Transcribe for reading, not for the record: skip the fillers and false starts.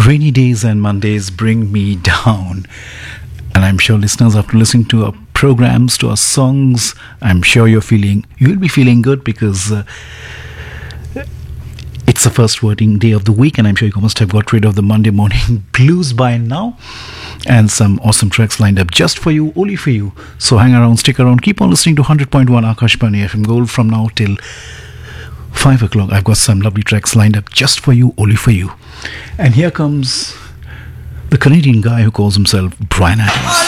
Rainy days and Mondays bring me down. And I'm sure listeners, after listening to our programs, to our songs, I'm sure you'll be feeling good because it's the first working day of the week, and I'm sure you must have got rid of the Monday morning blues by now. And some awesome tracks lined up just for you, only for you. So hang around, stick around, keep on listening to 100.1 Akashvani FM Gold from now till 5 o'clock. I've got some lovely tracks lined up just for you, only for you. And here comes the Canadian guy who calls himself Bryan Adams.